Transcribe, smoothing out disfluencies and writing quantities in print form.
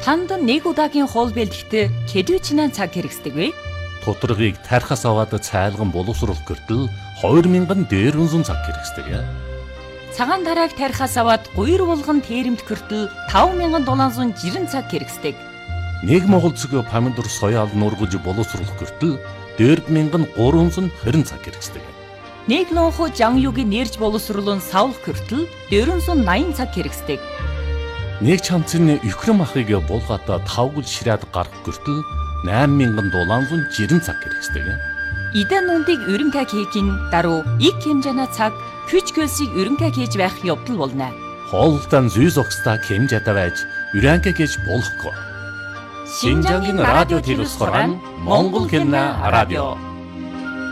Танд нэг удаагийн хоол бэлтгэхэд хэдвчнэн цаг хэрэгсдэг вэ? Тутаргыг тархас аваад цайлган боловсруулах гэртэл 2000 дээрвэн цаг хэрэгсдэг. Цагаан тарааг тархас аваад гуйр булган тэрэмт гэртэл 5760 цаг хэрэгсдэг. Нэг монгол цэг помидор соёал нургаж боловсруулах гэртэл 4320 цаг хэрэгсдэг. Нэг лонхо жанюгийн нэрж боловсруулан савлах гэртэл 480 цаг хэрэгсдэг. Нэг чамцны Украин махыг булгаад 5 гүл ширээд гарах гэртэл 8760 цаг хэрэгсдэг. Идэн нүндийг өрөнгө хийхин даруй их хэмжээний цаг хүч хөлсийг өрөнгө хийж байх явдал болно. Хоолтон зүй зогсдаа хэмжээтэй байж өрөнгө хийж болохгүй. Шинжангийн радио телевиз хорон Монгол хэлний радио